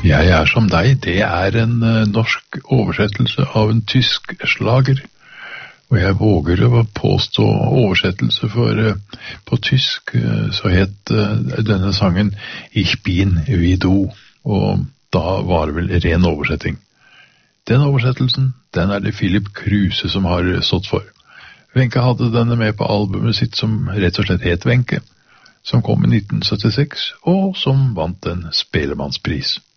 Jeg er som deg, det er en norsk oversettelse av en tysk slager. Og jeg våger å påstå oversettelse, for på tysk så het denne sangen Ich bin wie du, og da var det vel ren oversetting. Den oversettelsen, den er det Philip Kruse som har stått for. Wenche hadde denne med på albumet sitt som rett og slett het Wenche, som kom i 1976, og som vant en Spellemannspris.